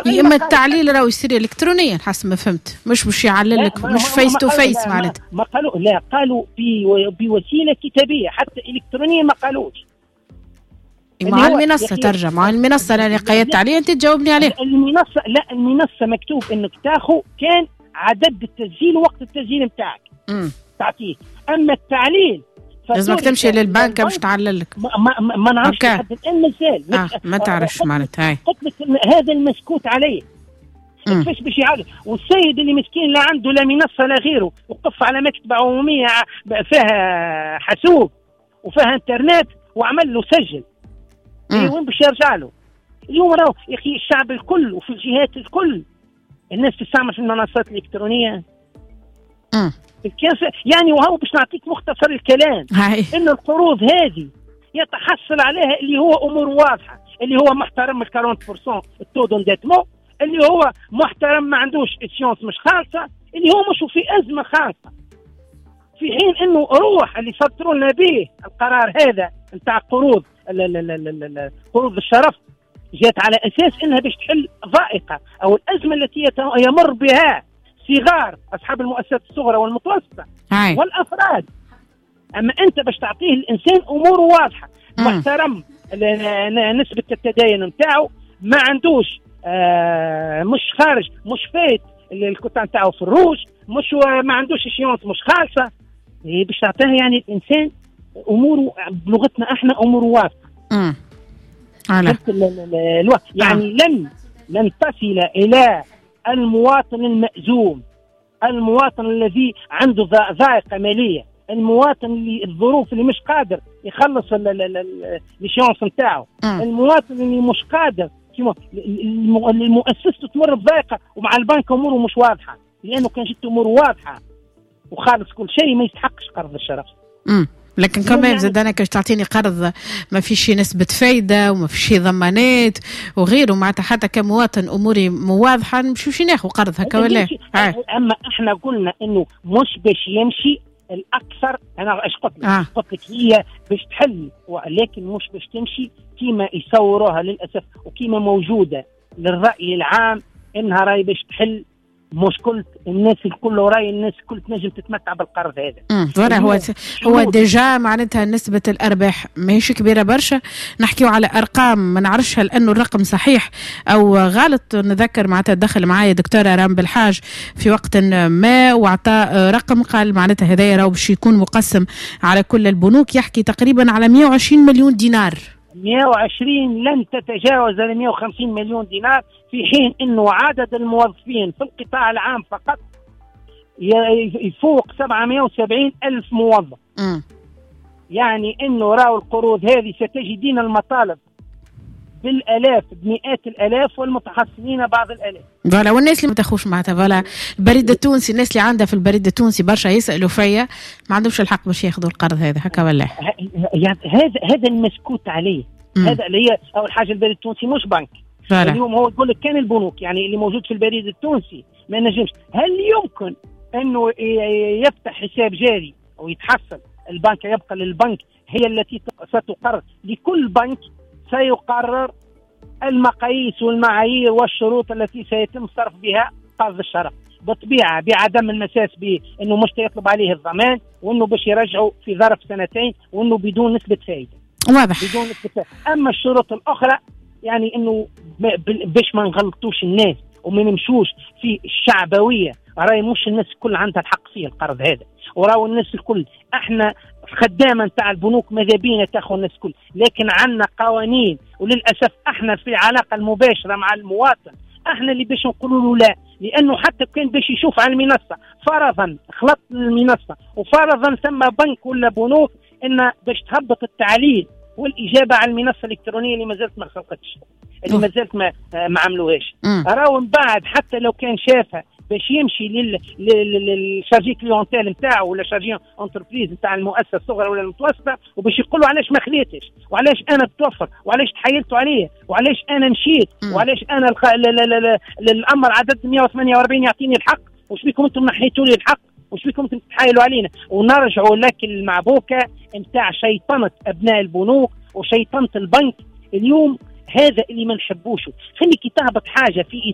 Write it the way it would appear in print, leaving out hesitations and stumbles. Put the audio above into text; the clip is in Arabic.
اما التعليل راهو يصير الكترونيا حسب ما فهمت، مش يعلل لك، مش فيس تو فيس معناتها. ما قالوا لا، قالوا بوسيله كتابيه، حتى الكترونيا ما قالوش. مع المنصه ترجع مع المنصه اللي قيدت عليها انت تجاوبني عليها. المنصه لا، المنصه مكتوب انك تاخذ كان عدد التسجيل وقت التسجيل نتاعك تعطيه، اما التعليل لازمك تمشي للبنك باش تعلل لك. ما نعرفش حتى الان مازال ما تعرفش معناتها. هاي قلت لك هذا المسكوت عليه كيفاش باش يعالج. والسيد اللي مسكين لا عنده لا منصه لا غيره، وقف على مكتبه عموميه فيها حاسوب وفيها انترنت وعمل له سجل، وين باش يرجع له؟ اليوم راهو يا اخي الشعب الكل وفي الجهات الكل الناس تستعمل في المنصات الالكترونيه. يعني وهو باش نعطيك مختصر الكلام ان القروض هذه يتحصل عليها اللي هو امور واضحه، اللي هو محترم ال 40% التو دونديتمون، اللي هو محترم ما عندوش اسيونس مش خالصه، اللي هو مش في ازمه خاصه. في حين انه روح اللي صدروا لنا به القرار هذا نتاع قروض قروض الشرف جات على اساس انها باش تحل ضائقه او الازمه التي يمر بها صغار اصحاب المؤسسات الصغرى والمتوسطه والافراد. اما انت باش تعطيه الانسان امور واضحه، محترم نسبه التدين نتاعو، ما عندوش مش خارج، مش فايت الكوتا نتاعو في الروج، مش ما عندوش اشيونس مش خالصه، باش تعطيه يعني الانسان اموره بلغتنا احنا امور واضحه. يعني لن تصل الى المواطن المأزوم، المواطن الذي عنده ضائقة مالية، المواطن اللي الظروف اللي مش قادر يخلص الشانس نتاعو، المواطن اللي مش قادر المؤسسة تمر بضائقة ومع البنك أموره مش واضحة، لأنه كان جت أموره واضحة وخالص كل شيء ما يستحقش قرض الشرف. لكن كمان زاد انا كاش تعطيني قرض ما فيش نسبه فايده وما فيش ضمانات وغيره، معناتها حتى كمواطن اموري واضحه نمشيوش ناخذ قرض هكا ولا. اما احنا قلنا انه مش باش يمشي الاكثر. انا ايش قلت لك؟ قلت لك هي باش تحل، ولكن مش باش تمشي كيما يصوروها للاسف وكيما موجوده للراي العام انها راي باش تحل مشكلة الناس الكل، وراي الناس الكل تنجم تتمتع بالقرض هذا. هو ديجا معناتها نسبة الأرباح ماهيش كبيرة برشا، نحكيو على أرقام ما نعرفش لأنه الرقم صحيح أو غلط. نذكر معناتها دخل معايا دكتورة رام بالحاج في وقت ما وعطى رقم قال معناتها هذايا راهو باش يكون مقسم على كل البنوك، يحكي تقريبا على 120 مليون دينار. 120 لن تتجاوز 150 مليون دينار، في حين انه عدد الموظفين في القطاع العام فقط يفوق 770 ألف موظف. يعني انه راو القروض هذه ستجدين المطالب بالالاف بمئات الالاف والمتحصلين بعض الالاف. فوالا، والناس اللي ما تاخوش معناتها فوالا البريد التونسي، الناس اللي عندها في البريد التونسي برشا يسالوا فيا ما عندهمش الحق باش ياخذوا القرض هذا هكا ولا. هذا المسكوت عليه. هذا اللي هي اول حاجه البريد التونسي مش بنك. اليوم هو يقول لك كان البنوك يعني اللي موجود في البريد التونسي ما نجمش. هل يمكن انه يفتح حساب جاري او يتحصل البنك يبقى للبنك هي التي ستقرر لكل بنك، سيقرر المقاييس والمعايير والشروط التي سيتم صرف بها قرض الشرف بطبيعه بعدم المساس بانه مش يطلب عليه الضمان وانه باش يرجعه في ظرف 2 وانه بدون نسبه فائده. واضح. بدون نسبه فائدة. اما الشروط الاخرى يعني انه باش ما نغلطوش الناس وما نمشوش في الشعبويه، راي مش الناس الكل عندها الحق فيه القرض هذا، وراو الناس الكل احنا خدامه نتاع البنوك ماذا بينا تاخذ الناس الكل، لكن عندنا قوانين وللاسف احنا في العلاقه المباشره مع المواطن احنا اللي باش نقولوا له لا، لانه حتى كان باش يشوف على المنصه فرضا خلط المنصه وفرضا ثم بنك ولا بنوك ان باش تهبط التعليل والاجابه على المنصه الالكترونيه اللي ما زالت ما خلقتش، اللي ما زالت ما عملوهاش. راهو من بعد حتى لو كان شافها باش يمشي للشارجي كليونتيل نتاعو ولا شارجي انتربريز نتاع المؤسسه الصغرى ولا المتوسطه، وباش يقول له علاش ما خليتش، وعلاش انا توفر، وعلاش تحايلتوا عليه، وعلاش انا مشيت، وعلاش انا الامر عدد 148 يعطيني الحق، وش بيكم انتم نحيتوا لي الحق، وش بيكم انتم تحايلوا علينا، ونرجعوا لك المعبوكه نتاع شيطنه ابناء البنوك وشيطنه البنك. اليوم هذا اللي ما نحبوشه. خليك تهبط حاجه في